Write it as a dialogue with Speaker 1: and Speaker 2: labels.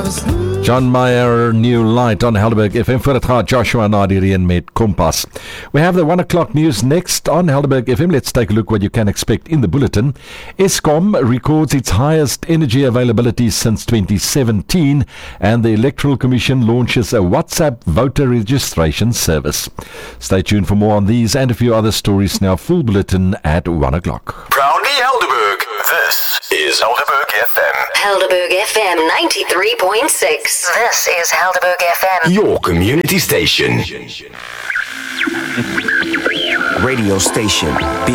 Speaker 1: John Mayer, New Light on Helderberg FM. Voor het gaat Joshua Nadirien met Kompas. We have the 1 o'clock news next on Helderberg FM. Let's take a look what you can expect in the bulletin. Eskom records its highest energy availability since 2017, and the Electoral Commission launches a WhatsApp voter registration service. Stay tuned for more on these and a few other stories in our full bulletin at 1 o'clock.
Speaker 2: Proudly Helderberg, this is Helderberg FM.
Speaker 3: Helderberg FM 93.6. This is Helderberg FM.
Speaker 2: Your community station.
Speaker 4: Radio station.